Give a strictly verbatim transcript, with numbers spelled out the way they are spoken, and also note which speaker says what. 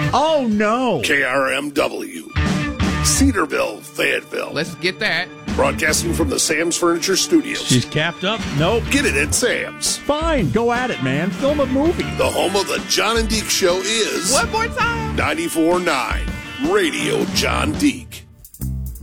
Speaker 1: Oh, no.
Speaker 2: K R M W, Cedarville, Fayetteville.
Speaker 3: Let's get that.
Speaker 2: Broadcasting from the Sam's Furniture Studios.
Speaker 1: She's capped up? Nope.
Speaker 2: Get it at Sam's.
Speaker 1: Fine, go at it, man. Film a movie.
Speaker 2: The home of the John and Deke Show is
Speaker 3: One more time.
Speaker 2: ninety-four point nine Radio John Deke.